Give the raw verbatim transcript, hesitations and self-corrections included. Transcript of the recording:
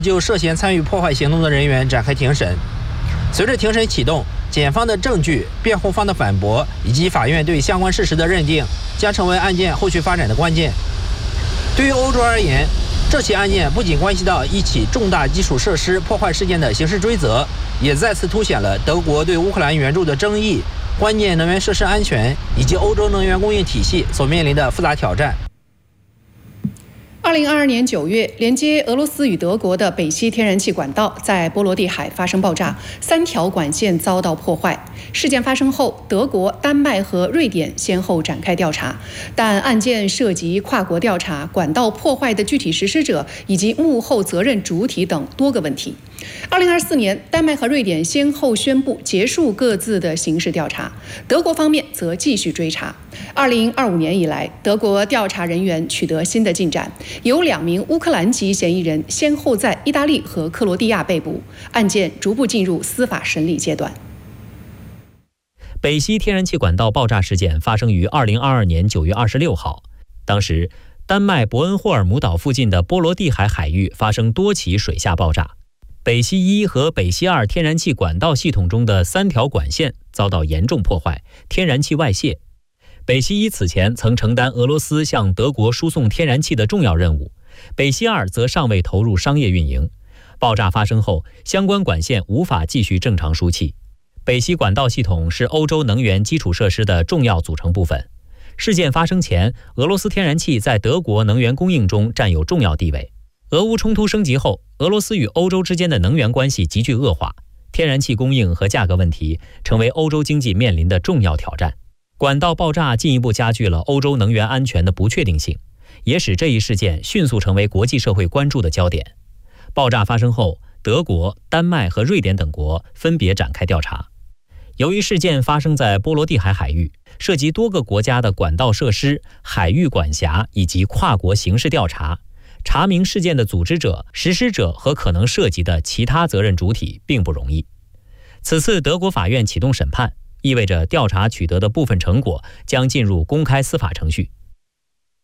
就涉嫌参与破坏行动的人员展开庭审。随着庭审启动，检方的证据、辩护方的反驳以及法院对相关事实的认定，将成为案件后续发展的关键。对于欧洲而言，这起案件不仅关系到一起重大基础设施破坏事件的刑事追责，也再次凸显了德国对乌克兰援助的争议、关键能源设施安全以及欧洲能源供应体系所面临的复杂挑战。 二零二二年九月，连接俄罗斯与德国的北溪天然气管道在波罗的海发生爆炸，三条管线遭到破坏。事件发生后，德国、丹麦和瑞典先后展开调查，但案件涉及跨国调查、管道破坏的具体实施者以及幕后责任主体等多个问题。二零二四年，丹麦和瑞典先后宣布结束各自的刑事调查，德国方面则继续追查。二零二五年以来，德国调查人员取得新的进展，有两名乌克兰籍嫌疑人先后在意大利和克罗地亚被捕，案件逐步进入司法审理阶段。 北溪天然气管道爆炸事件发生于二零二二年九月二十六号，当时丹麦伯恩霍尔姆岛附近的波罗的海海域发生多起水下爆炸，北溪一和北溪二天然气管道系统中的三条管线遭到严重破坏，天然气外泄。北溪一此前曾承担俄罗斯向德国输送天然气的重要任务，北溪二则尚未投入商业运营。爆炸发生后，相关管线无法继续正常输气。北溪管道系统是欧洲能源基础设施的重要组成部分。事件发生前，俄罗斯天然气在德国能源供应中占有重要地位。俄乌冲突升级后，俄罗斯与欧洲之间的能源关系急剧恶化，天然气供应和价格问题成为欧洲经济面临的重要挑战。管道爆炸进一步加剧了欧洲能源安全的不确定性，也使这一事件迅速成为国际社会关注的焦点。爆炸发生后，德国、丹麦和瑞典等国分别展开调查。由于事件发生在波罗的海海域，涉及多个国家的管道设施、海域管辖以及跨国刑事调查，查明事件的组织者、实施者和可能涉及的其他责任主体并不容易。此次德国法院启动审判，意味着调查取得的部分成果将进入公开司法程序。